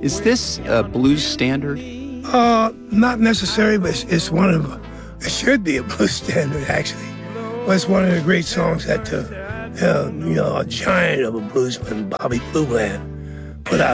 Is this a blues standard? Not necessarily, but it should be a blues standard, actually. Well, it's one of the great songs that, a giant of a bluesman, Bobby Blue Bland,